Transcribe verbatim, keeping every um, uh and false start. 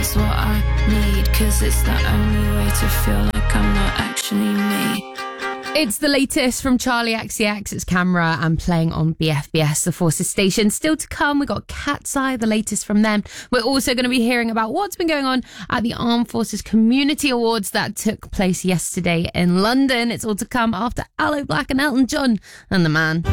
It's what I need, cause it's the only way to feel like I'm not actually me. It's the latest from Charlie X C X. It's Camera and playing on B F B S, the Forces station. Still to come, we got Cat's Eye, the latest from them. We're also going to be hearing about what's been going on at the Armed Forces Community Awards that took place yesterday in London. It's all to come after Aloe Black and Elton John and The Man.